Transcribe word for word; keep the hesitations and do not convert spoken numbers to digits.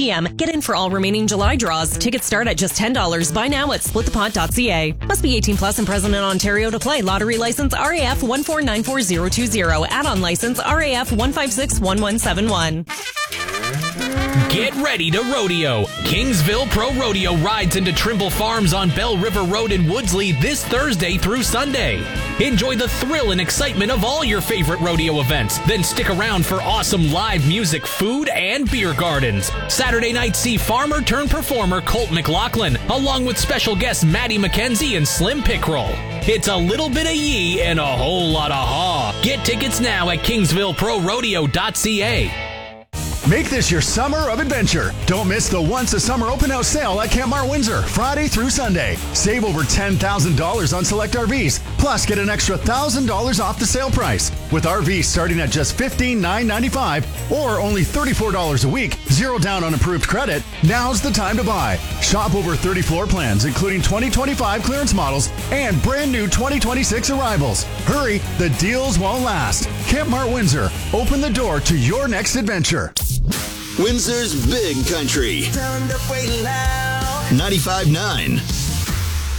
p.m. Get in for all remaining July draws. Tickets start at just ten dollars. Buy now at split the pot dot c a. Must be eighteen plus and present in Ontario to play. Lottery license R A F one four nine four zero two zero. Add-on license R A F one five six one one seven one. Get ready to rodeo. Kingsville Pro Rodeo rides into Trimble Farms on Bell River Road in Woodsley this Thursday through Sunday. Enjoy the thrill and excitement of all your favorite rodeo events. Then stick around for awesome live music, food, and beer gardens. Saturday night, see farmer turned performer Colt McLaughlin, along with special guests Maddie McKenzie and Slim Pickrell. It's a little bit of yee and a whole lot of haw. Get tickets now at kingsville pro rodeo dot c a. Make this your summer of adventure. Don't miss the Once a Summer Open House sale at Camp Mart Windsor, Friday through Sunday. Save over ten thousand dollars on select R Vs, plus get an extra one thousand dollars off the sale price. With R Vs starting at just fifteen thousand nine hundred ninety-five dollars or only thirty-four dollars a week, zero down on approved credit, now's the time to buy. Shop over thirty floor plans, including twenty twenty-five clearance models and brand new twenty twenty-six arrivals. Hurry, the deals won't last. Camp Mart Windsor, open the door to your next adventure. Windsor's Big Country. ninety-five point nine.